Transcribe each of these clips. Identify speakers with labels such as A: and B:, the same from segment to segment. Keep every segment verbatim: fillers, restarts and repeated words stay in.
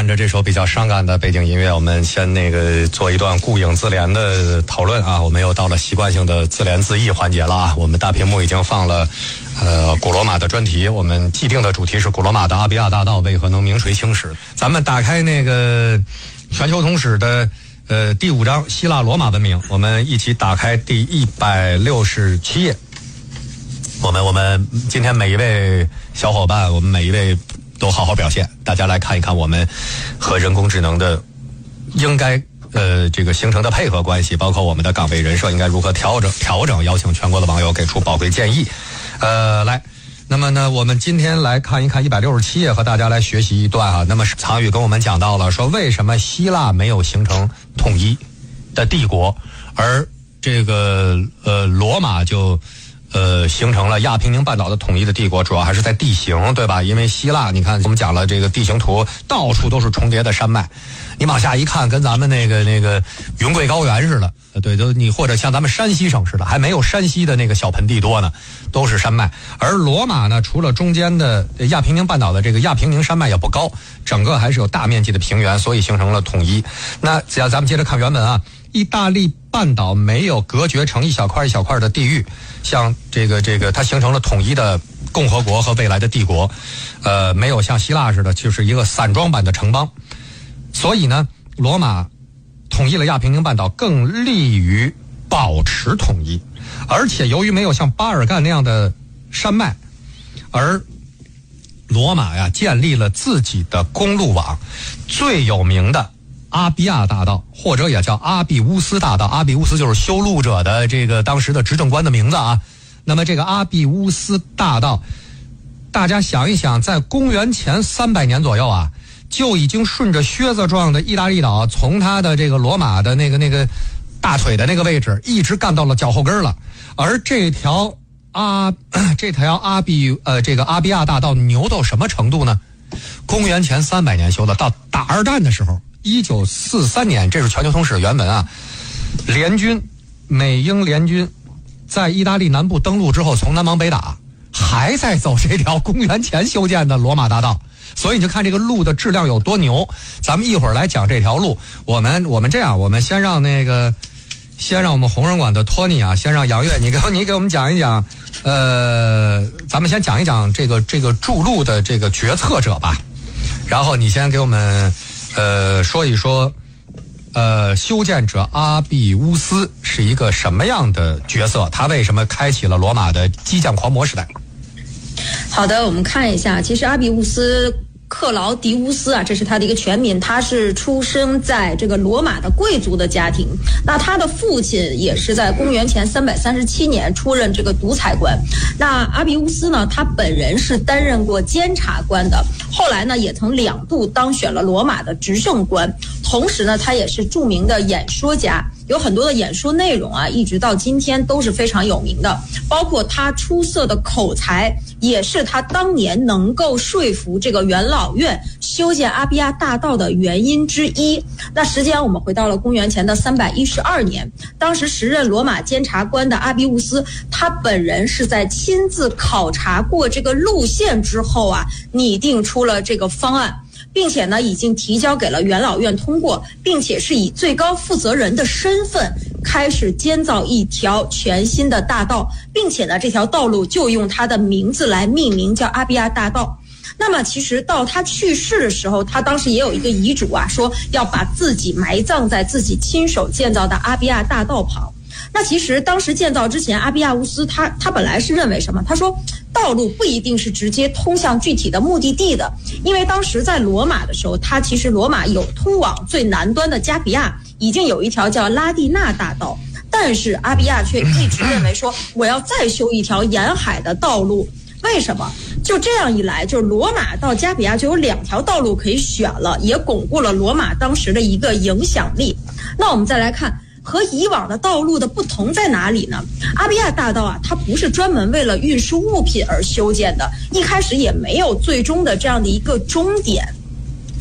A: 着这首比较伤感的背景音乐，我们先那个做一段顾影自怜的讨论啊。我们又到了习惯性的自怜自艾环节了啊。我们大屏幕已经放了呃古罗马的专题，我们既定的主题是古罗马的阿比亚大道为何能名垂青史。咱们打开那个全球通史的呃第五章希腊罗马文明，我们一起打开第一百六十七页。我们我们今天每一位小伙伴，我们每一位都好好表现，大家来看一看我们和人工智能的应该呃这个形成的配合关系，包括我们的岗位人设应该如何调整调整，邀请全国的网友给出宝贵建议。呃来那么呢我们今天来看一看一百六十七页，和大家来学习一段啊。那么常宇跟我们讲到了说为什么希腊没有形成统一的帝国，而这个呃罗马就呃，形成了亚平宁半岛的统一的帝国，主要还是在地形，对吧？因为希腊，你看我们讲了这个地形图，到处都是重叠的山脉，你往下一看，跟咱们那个那个云贵高原似的，对，都你或者像咱们山西省似的，还没有山西的那个小盆地多呢，都是山脉。而罗马呢，除了中间的亚平宁半岛的这个亚平宁山脉也不高，整个还是有大面积的平原，所以形成了统一。那只要咱们接着看原文啊。意大利半岛没有隔绝成一小块一小块的地域，像这个这个它形成了统一的共和国和未来的帝国，呃，没有像希腊似的就是一个散装版的城邦。所以呢，罗马统一了亚平宁半岛更利于保持统一，而且由于没有像巴尔干那样的山脉，而罗马呀建立了自己的公路网，最有名的阿比亚大道，或者也叫阿比乌斯大道，阿比乌斯就是修路者的这个当时的执政官的名字啊。那么这个阿比乌斯大道，大家想一想，在公元前三百年左右啊，就已经顺着靴子状的意大利岛，从它的这个罗马的那个那个大腿的那个位置，一直干到了脚后跟了。而这条阿这条阿比呃这个阿比亚大道牛到什么程度呢？公元前三百年修的，到打二战的时候。一九四三年，这是全球通史原文啊。联军，美英联军在意大利南部登陆之后，从南往北打，还在走这条公元前修建的罗马大道。所以你就看这个路的质量有多牛。咱们一会儿来讲这条路。我们我们这样，我们先让那个，先让我们红人馆的托尼啊，先让杨越，你给你给我们讲一讲。呃，咱们先讲一讲这个这个筑路的这个决策者吧。然后你先给我们。呃，说一说，呃，修建者阿比乌斯是一个什么样的角色？他为什么开启了罗马的激将狂魔时代？
B: 好的，我们看一下，其实阿比乌斯克劳迪乌斯啊，这是他的一个全名。他是出生在这个罗马的贵族的家庭。那他的父亲也是在公元前三百三十七年出任这个独裁官。那阿比乌斯呢，他本人是担任过监察官的，后来呢也曾两度当选了罗马的执政官。同时呢，他也是著名的演说家。有很多的演说内容啊，一直到今天都是非常有名的，包括他出色的口才，也是他当年能够说服这个元老院修建阿比亚大道的原因之一。那时间我们回到了公元前的三百一十二年，当时时任罗马监察官的阿比乌斯，他本人是在亲自考察过这个路线之后啊，拟定出了这个方案。并且呢，已经提交给了元老院通过，并且是以最高负责人的身份开始建造一条全新的大道，并且呢，这条道路就用他的名字来命名，叫阿比亚大道。那么其实到他去世的时候，他当时也有一个遗嘱啊，说要把自己埋葬在自己亲手建造的阿比亚大道旁。那其实当时建造之前，阿比亚乌斯他他本来是认为什么？他说道路不一定是直接通向具体的目的地的，因为当时在罗马的时候，他其实罗马有通往最南端的加比亚已经有一条叫拉蒂纳大道，但是阿比亚却一直认为说我要再修一条沿海的道路。为什么？就这样一来，就是罗马到加比亚就有两条道路可以选了，也巩固了罗马当时的一个影响力。那我们再来看和以往的道路的不同在哪里呢？阿比亚大道啊，它不是专门为了运输物品而修建的，一开始也没有最终的这样的一个终点。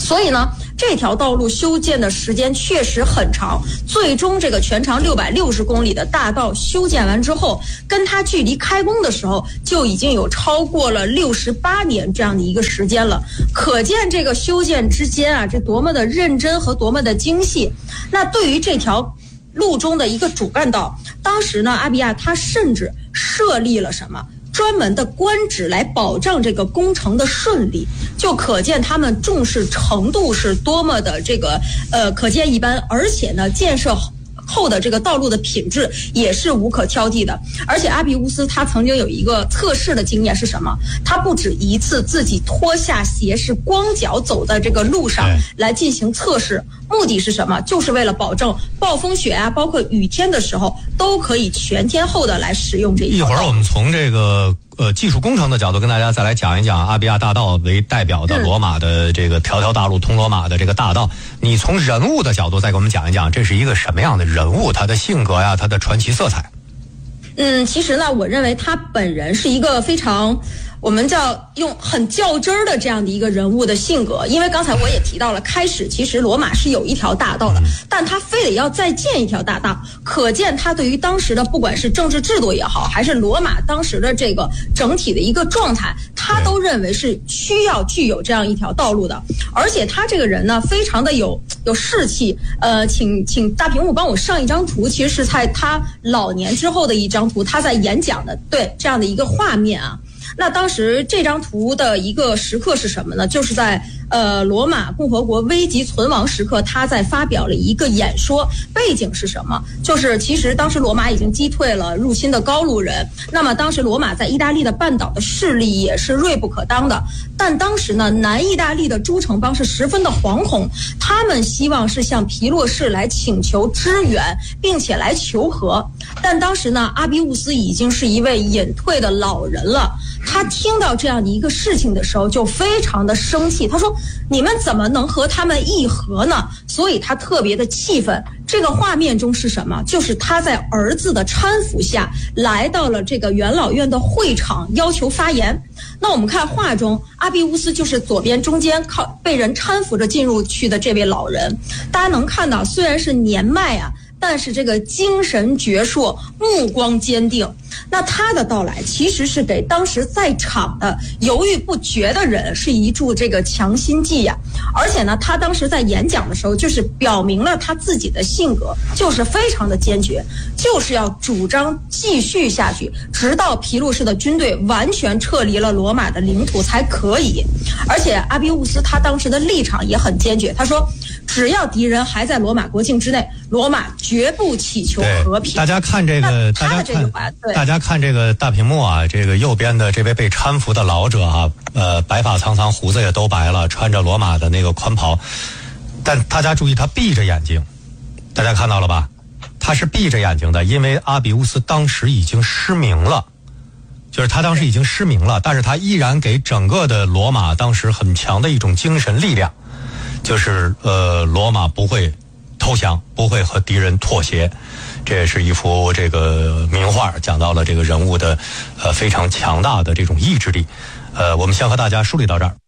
B: 所以呢，这条道路修建的时间确实很长，最终这个全长六百六十公里的大道修建完之后，跟它距离开工的时候就已经有超过了六十八年这样的一个时间了。可见这个修建之间啊，这多么的认真和多么的精细。那对于这条路中的一个主干道，当时呢，阿比亚他甚至设立了什么？专门的官职来保障这个工程的顺利，就可见他们重视程度是多么的这个呃可见一斑，而且呢，建设后的这个道路的品质也是无可挑剔的。而且阿比乌斯他曾经有一个测试的经验是什么？他不止一次自己脱下鞋是光脚走在这个路上来进行测试，目的是什么？就是为了保证暴风雪啊，包括雨天的时候都可以全天候的来使用这一条道。
A: 一会儿我们从这个呃技术工程的角度跟大家再来讲一讲阿比亚大道为代表的罗马的这个条条大路通罗马的这个大道。你从人物的角度再给我们讲一讲，这是一个什么样的人物？他的性格呀，他的传奇色彩。
B: 嗯，其实呢，我认为他本人是一个非常，我们叫用很较真儿的这样的一个人物的性格。因为刚才我也提到了，开始其实罗马是有一条大道的，但他非得要再建一条大道，可见他对于当时的不管是政治制度也好，还是罗马当时的这个整体的一个状态，他都认为是需要具有这样一条道路的。而且他这个人呢，非常的有有士气。呃，请请大屏幕帮我上一张图，其实是在他老年之后的一张图，他在演讲的对这样的一个画面啊。那当时这张图的一个时刻是什么呢？就是在呃罗马共和国危急存亡时刻，他在发表了一个演说。背景是什么？就是其实当时罗马已经击退了入侵的高卢人，那么当时罗马在意大利的半岛的势力也是锐不可当的。但当时呢，南意大利的诸城邦是十分的惶恐，他们希望是向皮洛士来请求支援，并且来求和。但当时呢，阿比乌斯已经是一位隐退的老人了。他听到这样的一个事情的时候，就非常的生气。他说：“你们怎么能和他们议和呢？”所以他特别的气愤。这个画面中是什么？就是他在儿子的搀扶下来到了这个元老院的会场，要求发言。那我们看画中，阿比乌斯就是左边中间靠被人搀扶着进入去的这位老人。大家能看到，虽然是年迈啊，但是这个精神矍铄，目光坚定。那他的到来其实是给当时在场的犹豫不决的人是一注这个强心剂呀、啊。而且呢，他当时在演讲的时候，就是表明了他自己的性格，就是非常的坚决，就是要主张继续下去，直到皮洛士的军队完全撤离了罗马的领土才可以。而且阿比乌斯他当时的立场也很坚决，他说：“只要敌人还在罗马国境之内，罗马绝不祈求和平。”
A: 大家看这个，大家看，大家看这个大屏幕啊，这个右边的这位被搀扶的老者啊，呃，白发苍苍，胡子也都白了，穿着罗马的那个宽袍，但大家注意，他闭着眼睛，大家看到了吧？他是闭着眼睛的，因为阿比乌斯当时已经失明了。就是他当时已经失明了，但是他依然给整个的罗马当时很强的一种精神力量，就是呃，罗马不会投降，不会和敌人妥协。这也是一幅这个名画，讲到了这个人物的呃非常强大的这种意志力。呃，我们先和大家梳理到这儿。